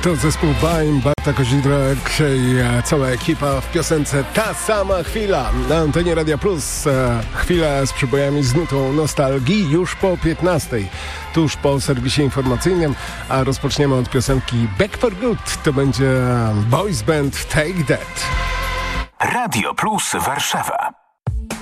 To zespół Baim, Barta Kozidrak i cała ekipa w piosence Ta sama chwila na antenie Radia Plus. Chwila z przybojami z nutą nostalgii już po 15:00, tuż po serwisie informacyjnym, a rozpoczniemy od piosenki Back for Good. To będzie boys band Take That. Radio Plus Warszawa.